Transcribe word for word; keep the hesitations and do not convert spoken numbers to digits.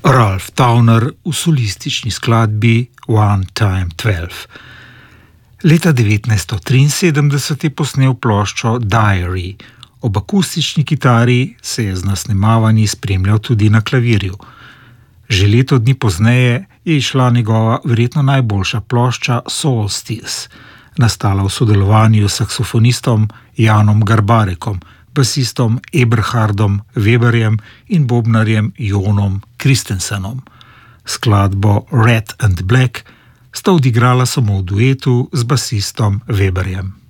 Ralph Towner v solistični skladbi One Time Twelve. Leta devetnajststo triinsedemdeset je posnel ploščo Diary. Ob akustični kitari se je z nasnemavanji spremljal tudi na klavirju. Že leto dni pozneje je izšla njegova verjetno najboljša plošča Solstice, nastala v sodelovanju s saksofonistom Janom Garbarekom, basistom Eberhardom Weberjem in bobnarjem Jonom Kristensenom. Skladbo Red and Black sta odigrala samo v duetu z basistom Weberjem.